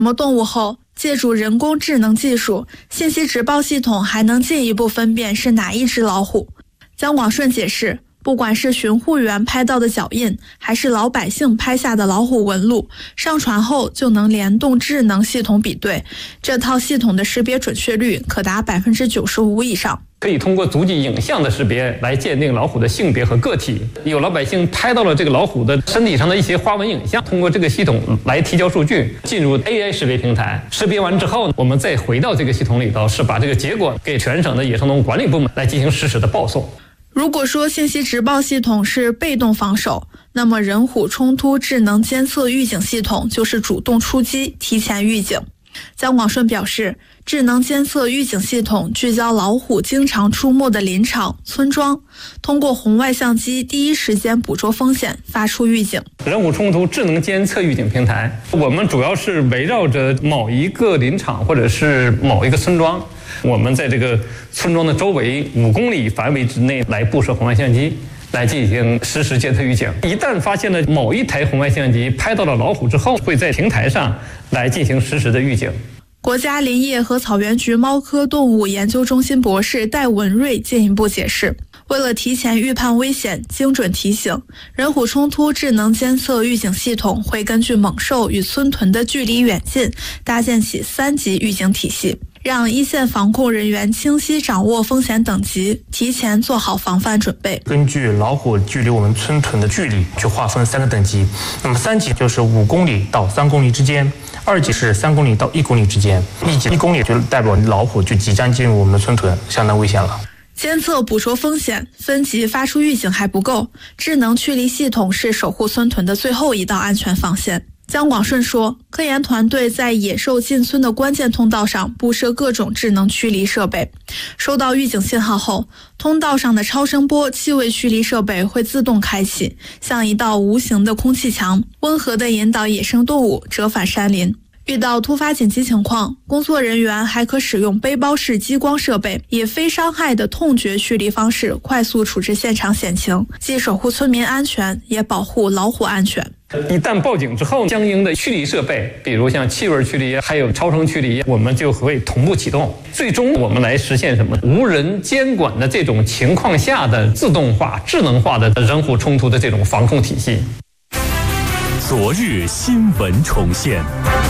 么动物后，借助人工智能技术，信息直报系统还能进一步分辨是哪一只老虎。姜广顺解释，不管是巡护员拍到的脚印，还是老百姓拍下的老虎纹路，上传后就能联动智能系统比对，这套系统的识别准确率可达95%以上。 可以通过足迹影像的识别来鉴定老虎的性别和个体。有老百姓拍到了这个老虎的身体上的一些花纹影像，通过这个系统来提交数据，进入 AI 识别平台。识别完之后，我们再回到这个系统里头，是把这个结果给全省的野生动物管理部门来进行实时的报送。 如果说信息直报系统是被动防守，那么人虎冲突智能监测预警系统就是主动出击，提前预警。姜广顺表示，智能监测预警系统聚焦老虎经常出没的林场、村庄，通过红外相机第一时间捕捉风险，发出预警。 人虎冲突智能监测预警平台，我们主要是围绕着某一个林场或者是某一个村庄，我们在这个村庄的周围5公里范围之内来布设红外相机，来进行实时监测预警。一旦发现了某一台红外相机拍到了老虎之后，会在平台上来进行实时的预警。 国家林业和草原局猫科动物研究中心博士戴文瑞进一步解释，为了提前预判危险，精准提醒，人虎冲突智能监测预警系统会根据猛兽与村屯的距离远近，搭建起3级预警体系，让一线防控人员清晰掌握风险等级，提前做好防范准备。 根据老虎距离我们村屯的距离去划分3个等级，那么3级就是5公里到3公里之间，2级是3公里到1公里之间，1级1公里就代表老虎就即将进入我们的村屯，相当危险了。 监测捕捉风险，分级发出预警还不够，智能驱离系统是守护村屯的最后一道安全防线。姜广顺说，科研团队在野兽进村的关键通道上布设各种智能驱离设备，收到预警信号后，通道上的超声波气味驱离设备会自动开启，像一道无形的空气墙，温和地引导野生动物折返山林。遇到突发紧急情况，工作人员还可使用背包式激光设备，以非伤害的痛觉驱离方式快速处置现场险情，既守护村民安全，也保护老虎安全。 一旦报警之后，相应的驱离设备，比如像气味驱离还有超声驱离，我们就会同步启动。最终我们来实现什么？无人监管的这种情况下的自动化、智能化的人虎冲突的这种防控体系。 昨日新闻重现，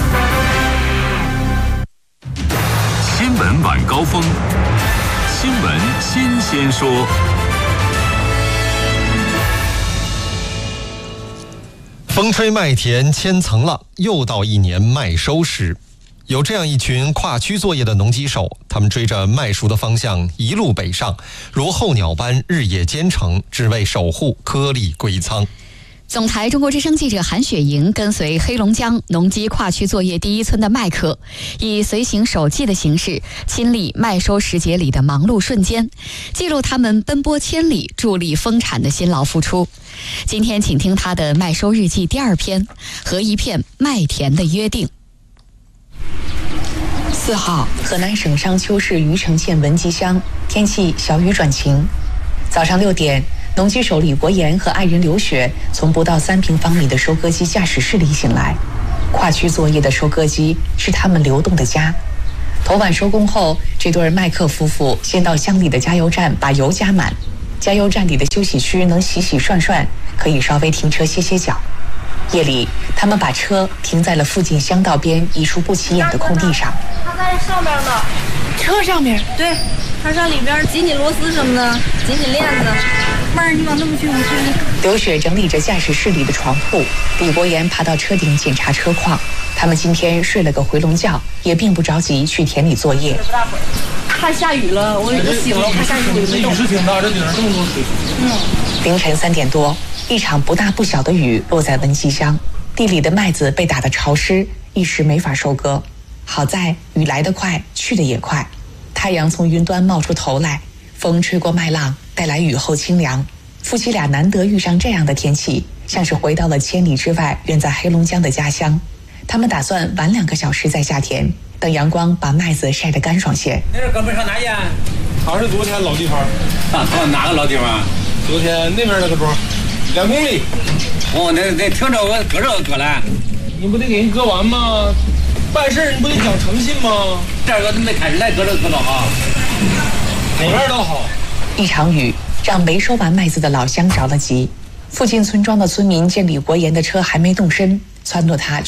新闻晚高峰，新闻新鲜说。 风吹麦田千层浪，又到一年麦收时。有这样一群跨区作业的农机手，他们追着麦熟的方向一路北上，如候鸟般日夜兼程，只为守护颗粒归仓。 总台中国之声记者韩雪莹跟随黑龙江农机跨区作业第一村的麦客，以随行手记的形式，亲历麦收时节里的忙碌瞬间，记录他们奔波千里、助力丰产的辛劳付出。今天请听他的麦收日记第2篇，和一片麦田的约定。 4号，河南省商丘市虞城县文集乡，天气小雨转晴。早上6点，农机手李国岩和爱人刘雪从不到3平方米的收割机驾驶室里醒来。跨区作业的收割机是他们流动的家。头晚收工后，这对麦客夫妇先到乡里的加油站把油加满。加油站里的休息区能洗洗涮涮，可以稍微停车歇歇脚。夜里，他们把车停在了附近乡道边一处不起眼的空地上。 它在上面呢， 车上面？ 对，它上里边紧紧螺丝什么的，紧紧链子。妹儿，你往那么去，我去。 刘雪整理着驾驶室里的床铺，李国岩爬到车顶检查车况。他们今天睡了个回笼觉，也并不着急去田里作业。 怕下雨了，我醒了，怕下雨我没动。雨势挺大，这顶上这么多水。 凌晨3点多，一场不大不小的雨落在文集乡，地里的麦子被打得潮湿，一时没法收割。好在雨来得快，去得也快。太阳从云端冒出头来，风吹过麦浪，带来雨后清凉。夫妻俩难得遇上这样的天气，像是回到了千里之外远在黑龙江的家乡。他们打算晚2个小时再下田，等阳光把麦子晒得干爽些。 那是哥们上哪去？ 还是昨天老地方。 哪个老地方？ 昨天那边那个庄，2公里。 哦，那听着我搁这搁来。 你不得给人割完吗？ 办事你不得讲诚信吗？ 这个没开始来搁这搁着啊， 哪边都好。 一场雨让没收完麦子的老乡着了急，附近村庄的村民见李国言的车还没动身，撺掇他